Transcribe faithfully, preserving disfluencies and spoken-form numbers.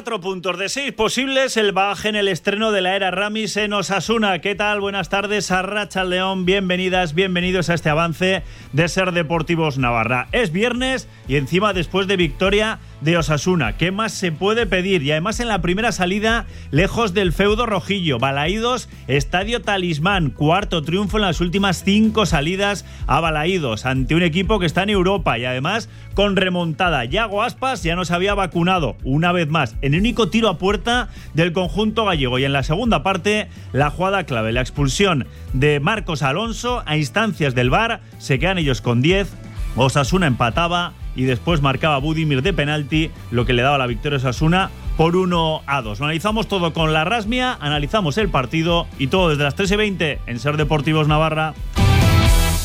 Cuatro puntos de seis posibles, el bagaje en el estreno de la era Ramis en Osasuna. ¿Qué tal? Buenas tardes, Arratsaldeon, bienvenidas, bienvenidos a este avance de Ser Deportivos Navarra. Es viernes y encima después de victoria de Osasuna. ¿Qué más se puede pedir? Y además en la primera salida, lejos del feudo rojillo. Balaídos, Estadio Talismán, cuarto triunfo en las últimas cinco salidas a Balaídos, ante un equipo que está en Europa y además con remontada. Yago Aspas ya nos había vacunado una vez más en el único tiro a puerta del conjunto gallego. Y en la segunda parte, la jugada clave, la expulsión de Marcos Alonso a instancias del V A R. Se quedan ellos con diez, Osasuna empataba y después marcaba Budimir de penalti, lo que le daba la victoria a Osasuna por uno a dos. Lo analizamos todo con la Rasmia, analizamos el partido y todo desde las tres y veinte en Ser Deportivos Navarra.